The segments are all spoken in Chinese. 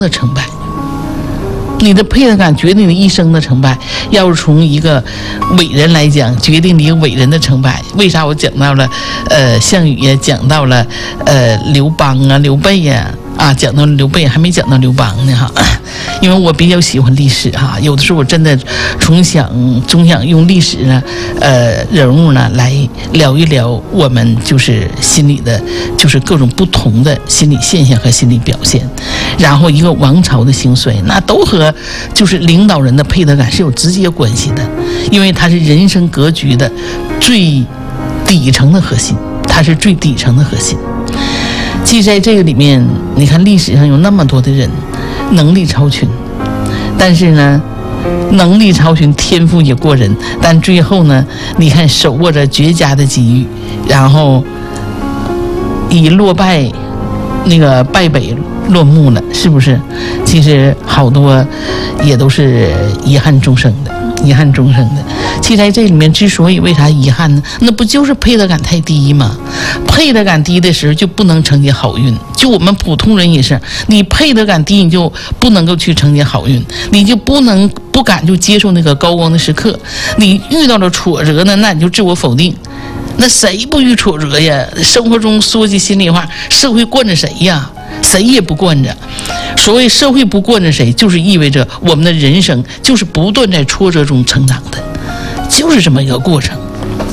的成败。你的配得感决定你一生的成败。要是从一个伟人来讲，决定你一个伟人的成败。为啥我讲到了项羽呀，讲到了刘邦啊、刘备呀讲到了刘备，还没讲到刘邦呢哈。因为我比较喜欢历史哈，有的时候我真的总想用历史呢人物呢来聊一聊我们就是心理的，就是各种不同的心理现象和心理表现。然后一个王朝的兴衰，那都和就是领导人的配得感是有直接关系的，因为它是人生格局的最底层的核心，它是最底层的核心。其实在这个里面，你看历史上有那么多的人能力超群，但是呢能力超群，天赋也过人，但最后呢你看手握着绝佳的机遇，然后以落败那个败北落幕了，是不是？其实好多也都是遗憾终生的。其实在这里面之所以为啥遗憾呢？那不就是配得感太低吗？配得感低的时候就不能承接好运。就我们普通人也是，你配得感低，你就不能够去承接好运，你就不敢就接受那个高光的时刻。你遇到了挫折呢，那你就自我否定。那谁不遇挫折呀？生活中说句心里话，社会惯着谁呀？谁也不惯着。所谓社会不惯着谁，就是意味着我们的人生就是不断在挫折中成长的，就是这么一个过程。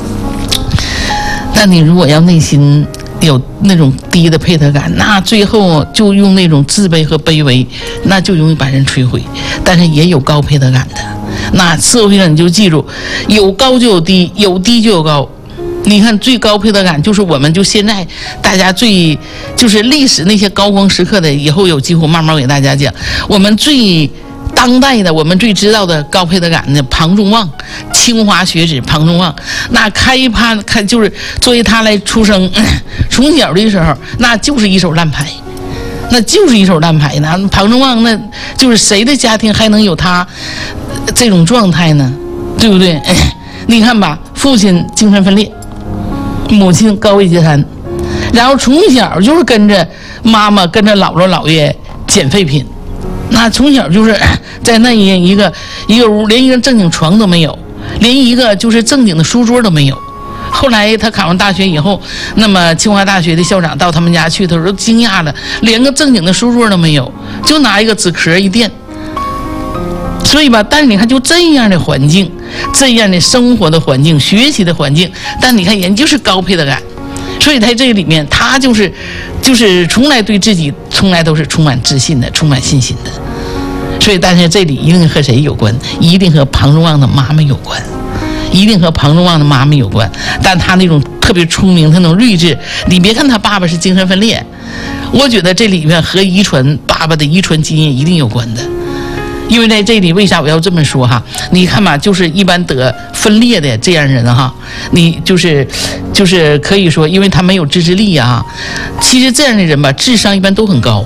那你如果要内心有那种低的配得感，那最后就用那种自卑和卑微，那就容易把人摧毁。但是也有高配得感的，那社会上你就记住，有高就有低，有低就有高。你看最高配得感就是我们就现在大家最就是历史那些高光时刻的，以后有机会慢慢给大家讲。我们最当代的，我们最知道的高配得感的庞众望，清华学子庞众望，那就是作为他来出生，从小的时候那就是一手烂牌。呢，庞众望那就是谁的家庭还能有他这种状态呢？对不对？你看吧，父亲精神分裂，母亲高位截瘫，然后从小就是跟着妈妈跟着姥姥姥爷捡废品，那从小就是在那一个屋，连一个正经床都没有，连一个就是正经的书桌都没有。后来他考上大学以后，那么清华大学的校长到他们家去，他说惊讶了，连个正经的书桌都没有，就拿一个纸壳一垫。所以吧，但是你看就这样的环境，这样的生活的环境，学习的环境，但你看人就是高配得感。所以在这里面他就是从来对自己从来都是充满自信的，充满信心的。所以但是这里一定和谁有关？一定和庞众望的妈妈有关，但他那种特别聪明，他那种睿智，你别看他爸爸是精神分裂，我觉得这里面和爸爸的遗传基因一定有关的。因为在这里为啥我要这么说哈？你看吧，就是一般得分裂的这样人哈，你就是可以说，因为他没有自制力啊。其实这样的人吧，智商一般都很高，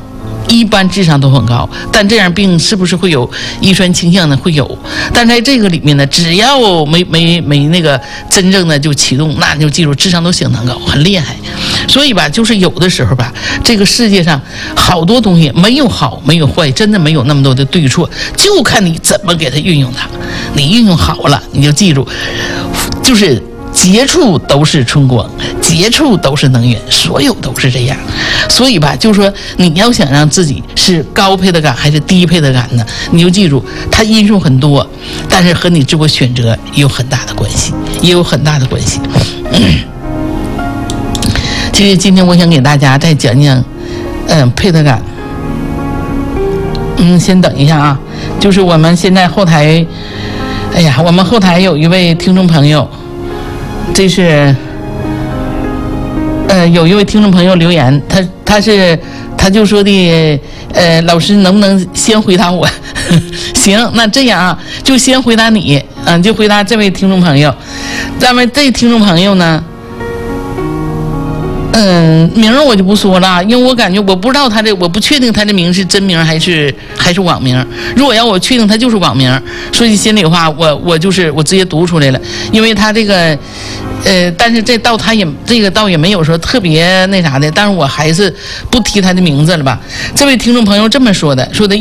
但这样病是不是会有遗传倾向呢？会有。但在这个里面呢，只要没那个真正的就启动，那你就记住智商都相当高，很厉害。所以吧，就是有的时候吧，这个世界上好多东西没有好没有坏，真的没有那么多的对错，就看你怎么给它运用它。你运用好了，你就记住，就是接触都是春光，接触都是能源，所有都是这样。所以吧，就是说你要想让自己是高配得感还是低配得感呢，你就记住它因素很多，但是和你自我选择也有很大的关系。其实今天我想给大家再讲讲配得感。先等一下啊，就是我们现在后台，我们后台有一位听众朋友，这是有一位听众朋友留言，他就说的老师能不能先回答我？行，那这样啊，就先回答你，就回答这位听众朋友。咱们这听众朋友呢，名我就不说了，因为我感觉我不知道我不确定他的名是真名还是网名。如果要我确定他就是网名，说句心里话，我直接读出来了，因为他这个但是这倒也没有说特别那啥的，但是我还是不提他的名字了吧。这位听众朋友这么说的